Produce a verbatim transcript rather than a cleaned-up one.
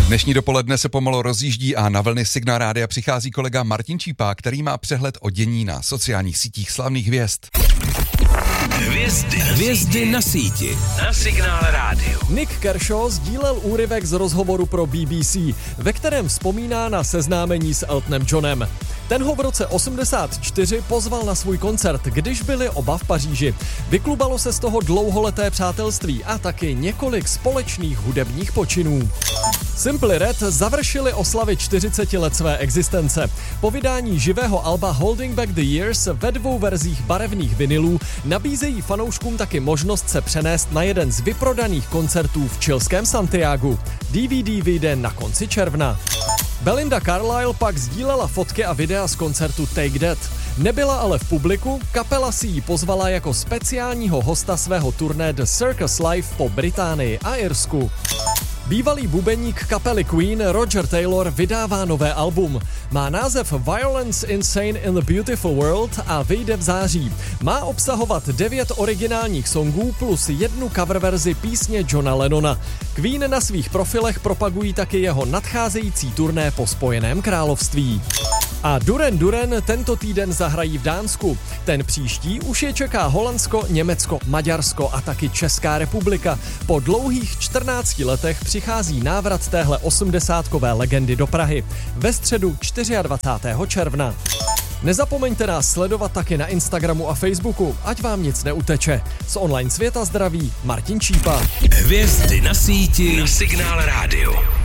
Dnešní dopoledne se pomalu rozjíždí a na vlny Signál rádia přichází kolega Martin Čípa, který má přehled o dění na sociálních sítích slavných hvězd. Hvězdy, hvězdy na síti na Signál rádiu. Nick Kershaw sdílel úryvek z rozhovoru pro B B C, ve kterém vzpomíná na seznámení s Eltonem Johnem. Ten ho v roce osmdesát čtyři pozval na svůj koncert, když byli oba v Paříži. Vyklubalo se z toho dlouholeté přátelství a taky několik společných hudebních počinů. Simply Red završili oslavy čtyřiceti let své existence. Po vydání živého alba Holding Back the Years ve dvou verzích barevných vinylů nabízejí fanouškům taky možnost se přenést na jeden z vyprodaných koncertů v chilském Santiagu. D V D vyjde na konci června. Belinda Carlisle pak sdílela fotky a videa z koncertu Take That. Nebyla ale v publiku, kapela si ji pozvala jako speciálního hosta svého turné The Circus Live po Británii a Irsku. Bývalý bubeník kapely Queen Roger Taylor vydává nové album. Má název Violence Insane in the Beautiful World a vyjde v září. Má obsahovat devět originálních songů plus jednu coververzi písně Johna Lennona. Queen na svých profilech propagují taky jeho nadcházející turné po Spojeném království. A Duran Duran tento týden zahrají v Dánsku. Ten příští už je čeká Holandsko, Německo, Maďarsko a taky Česká republika. Po dlouhých čtrnácti letech přichází návrat téhle osmdesátkové legendy do Prahy. Ve středu dvacátého čtvrtého června. Nezapomeňte nás sledovat taky na Instagramu a Facebooku, ať vám nic neuteče. Z online světa zdraví Martin Čípa. Hvězdy na síti na Signál rádiu.